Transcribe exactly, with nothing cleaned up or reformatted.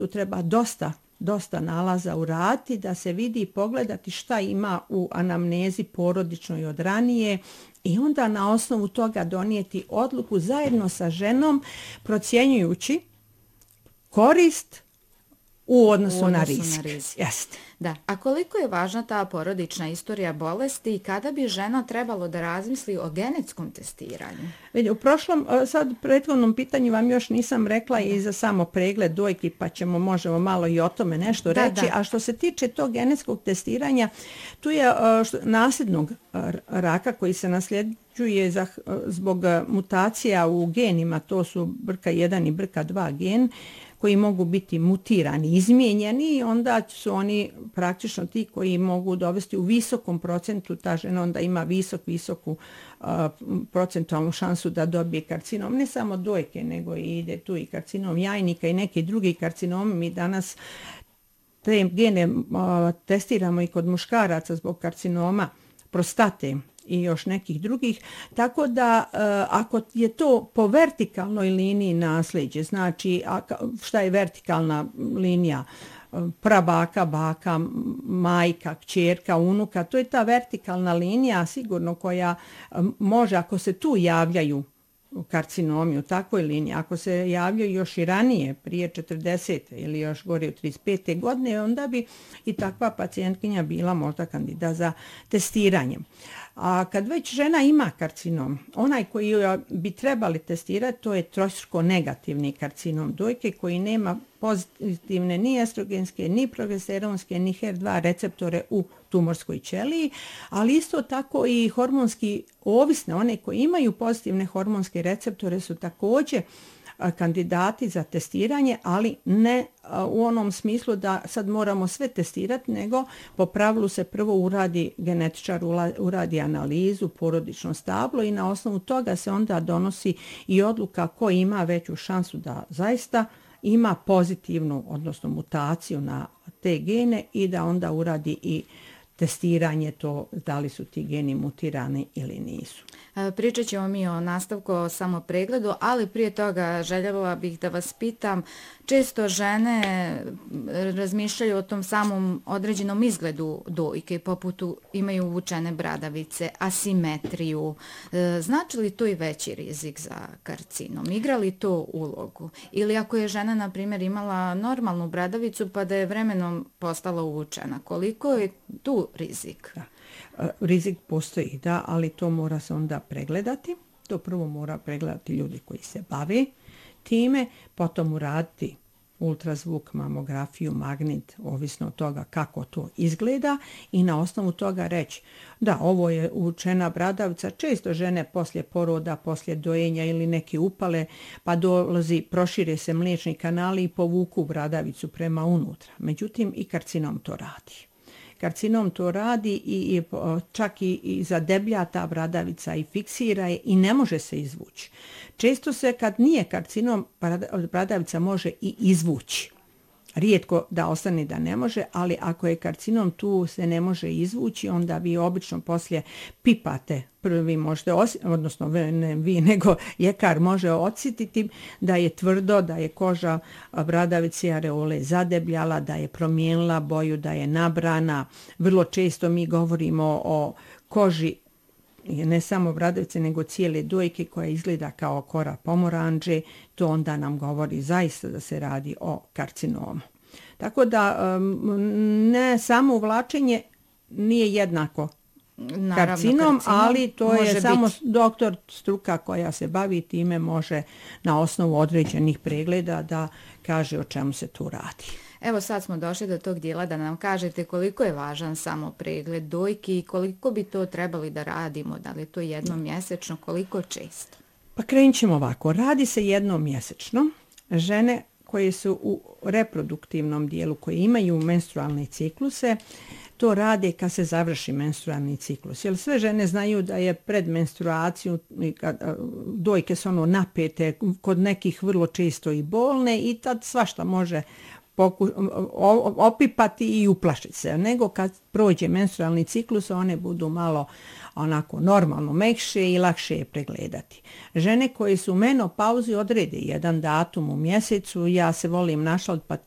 Tu treba dosta, dosta nalaza uraditi da se vidi i pogledati šta ima u anamnezi porodičnoj od ranije i onda na osnovu toga donijeti odluku zajedno sa ženom procjenjujući korist u odnosu, u odnosu na rizik. Na rizik. Jeste. Da. A koliko je važna ta porodična istorija bolesti i kada bi žena trebalo da razmisli o genetskom testiranju? Vidi, u prošlom, sad prethodnom pitanju vam još nisam rekla da. I za samo pregled dojki, pa ćemo, možemo malo i o tome nešto da, reći. Da. A što se tiče tog genetskog testiranja, tu je što, nasljednog raka koji se nasljeđuje za, zbog mutacija u genima, to su B R C A jedan i B R C A dva gen, koji mogu biti mutirani, izmijenjeni i onda su oni praktično ti koji mogu dovesti u visokom procentu, ta žena onda ima visok, visoku uh, procentualnu šansu da dobije karcinom, ne samo dojke, nego i ide tu i karcinom jajnika i neki drugi karcinomi. Mi danas te gene uh, testiramo i kod muškaraca zbog karcinoma prostate i još nekih drugih, tako da e, ako je to po vertikalnoj liniji nasljeđe, znači a, šta je vertikalna linija, prabaka, baka, majka, kćerka, unuka, to je ta vertikalna linija sigurno koja može, ako se tu javljaju karcinomi u takvoj liniji, ako se javljaju još i ranije, prije četrdesete ili još gore u trideset pete godine, onda bi i takva pacijentkinja bila možda kandidat za testiranje. A kad već žena ima karcinom, onaj koji bi trebali testirati, to je trostruko negativni karcinom dojke koji nema pozitivne ni estrogenske, ni progesteronske, ni H E R dva receptore u tumorskoj ćeliji, ali isto tako i hormonski ovisne, one koji imaju pozitivne hormonske receptore su također kandidati za testiranje, ali ne u onom smislu da sad moramo sve testirati, nego po pravilu se prvo uradi genetičar, uradi analizu, porodično stablo i na osnovu toga se onda donosi i odluka ko ima veću šansu da zaista ima pozitivnu, odnosno mutaciju na te gene i da onda uradi i testiranje to da li su ti geni mutirani ili nisu. Pričat ćemo mi o nastavku o samopregledu, ali prije toga željela bih da vas pitam, često žene razmišljaju o tom samom određenom izgledu dojke, poput imaju uvučene bradavice, asimetriju. Znači li to i veći rizik za karcinom? Igra li to ulogu? Ili ako je žena, na primjer, imala normalnu bradavicu pa da je vremenom postala uvučena, koliko je tu rizik? Da. Rizik postoji, da, ali to mora se onda pregledati. To prvo mora pregledati ljudi koji se bave time, potom uraditi ultrazvuk, mamografiju, magnet, ovisno od toga kako to izgleda i na osnovu toga reći da ovo je uvučena bradavica. Često žene poslije poroda, poslije dojenja ili neke upale, pa dolazi, prošire se mliječni kanali i povuku bradavicu prema unutra. Međutim, i karcinom to radi. Karcinom to radi i, i čak i, i zadeblja ta bradavica i fiksira je i ne može se izvući. Često se kad nije karcinom, bradavica može i izvući. Rijetko da ostane da ne može, ali ako je karcinom tu se ne može izvući, onda vi obično poslije pipate. Prvi možete, osjetiti, odnosno ne vi, nego ljekar može osjetiti da je tvrdo, da je koža bradavice areole zadebljala, da je promijenila boju, da je nabrana. Vrlo često mi govorimo o koži ne samo bradavice, nego cijele dojke koja izgleda kao kora pomoranđe, to onda nam govori zaista da se radi o karcinomu. Tako da ne samo uvlačenje nije jednako Naravno, karcinom, karcinom, ali to je biti. Samo doktor struka koja se bavi time može na osnovu određenih pregleda da kaže o čemu se tu radi. Evo sad smo došli do tog dijela da nam kažete koliko je važan samo pregled dojki i koliko bi to trebali da radimo, da li je to jednom mjesečno, koliko često? Pa krenut ćemo ovako, radi se jednom mjesečno. Žene koje su u reproduktivnom dijelu, koje imaju menstrualne cikluse, to rade kad se završi menstrualni ciklus. Jer sve žene znaju da je pred menstruaciju dojke su ono napete, kod nekih vrlo često i bolne i tad svašta može poku, opipati i uplašiti se. Nego kad prođe menstrualni ciklus, one budu malo onako normalno mekše i lakše je pregledati. Žene koje su u menopauzi odrede jedan datum u mjesecu, ja se volim našaliti pa